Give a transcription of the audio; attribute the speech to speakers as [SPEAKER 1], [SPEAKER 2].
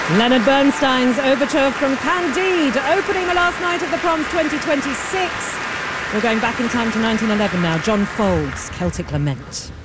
[SPEAKER 1] Leonard Bernstein's overture from Candide, opening the last night of the Proms 2026. We're going back in time to 1911 now. John Fowles, Celtic Lament.